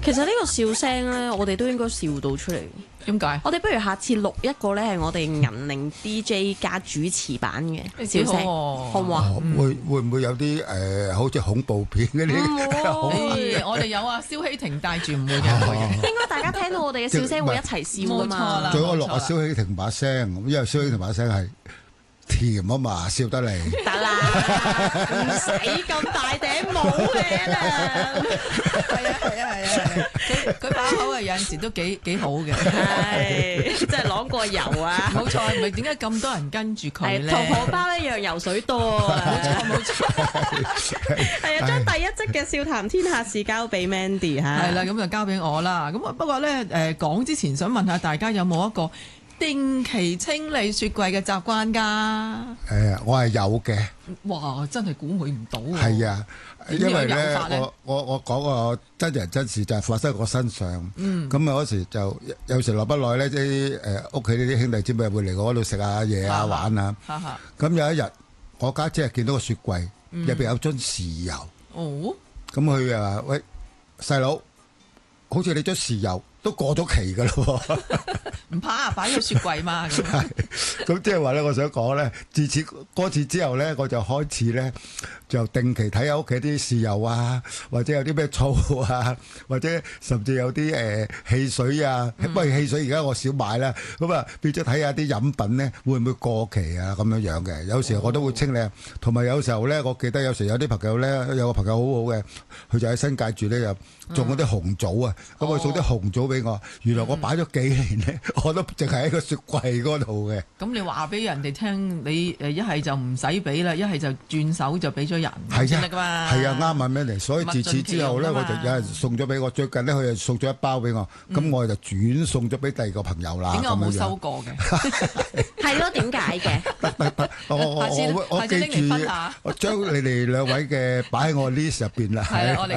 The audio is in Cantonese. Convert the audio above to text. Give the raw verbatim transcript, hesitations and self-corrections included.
其實呢個笑聲咧，我哋都應該笑到出嚟。 點解？ 我哋不如下次錄一個咧，係我哋銀鈴 D J 加主持版嘅笑聲，好唔好啊？ 會會唔會有啲誒，好似恐怖片嗰啲？ 我哋有啊，蕭希婷帶住唔會嘅， 應該大家聽到我哋嘅笑聲會一齊笑㗎嘛。 最好錄阿蕭希婷把聲，因為蕭希婷把聲係甜啊嘛，笑得嚟。 得啦，唔使咁大頂帽嘅啦。 係啊係啊係啊！佢佢把口係有陣時都幾幾好嘅， 係即係攞過油啊！ 冇錯，唔係點解咁多人跟住佢咧？ 同荷包一樣游水多啊！ 冇錯冇錯， 係啊！將第一則嘅笑談天下事交俾 Mandy 嚇。 係啦，咁就交俾我啦。咁不過咧誒講之前，想問下大家有冇一個定期清理雪櫃嘅習慣㗎？ 誒，我係有嘅。 哇！真係估佢唔到喎。 係啊，因為咧，我我我講個真人真事就係發生喺我身上。嗯。咁啊嗰時就有時落不耐咧，啲誒屋企呢啲兄弟姊妹會嚟我嗰度食下嘢啊玩啊。哈哈。咁有一日，我家姐見到個雪櫃入邊有樽豉油。哦。咁佢啊喂，細佬，好似你樽豉油都過咗期㗎咯喎。 唔怕，擺喺雪櫃嘛。咁咁即係話咧，我想講咧，自此嗰次之後咧，我就開始咧就定期睇下屋企啲豉油啊，或者有啲咩醋啊，或者甚至有啲誒、呃、汽水啊。不過、嗯、汽水而家我少買啦，咁啊變咗睇下啲飲品咧會唔會過期啊咁樣樣嘅。有時候我都會清理，同埋、哦、有時候咧，我記得有時有啲朋友咧，有個朋友好好嘅，佢就喺新界住咧，又種嗰啲紅棗啊，咁佢、嗯、送啲紅棗俾我。原來我擺咗幾年咧，我都淨係喺個雪櫃嗰度嘅。咁你話俾人哋聽，你誒一係就唔使俾啦，一係就轉手就俾咗人， 係啊， 得㗎嘛。 係啊，啱啊，Mandy。所以自此之後咧，我就有人送咗俾我。最近咧，佢就送咗一包俾我，咁、嗯、我就轉送咗俾第二個朋友啦。 點解我冇收過嘅？ 係咯，點解嘅？ 得得得，我我我我記住，我將你哋兩位嘅擺喺我 list 入邊啦。係啊，我